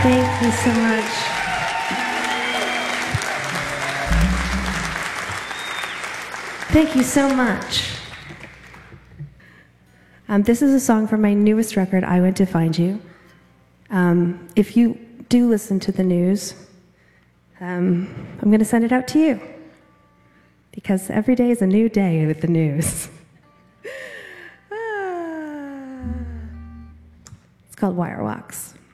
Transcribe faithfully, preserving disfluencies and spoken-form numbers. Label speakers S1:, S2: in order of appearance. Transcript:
S1: Thank you so much. Thank you so much. Um, this is a song from my newest record, I Went to Find You. Um, if you do listen to the news, um, I'm going to send it out to you. Because every day is a new day with the news. It's called Wire Walks.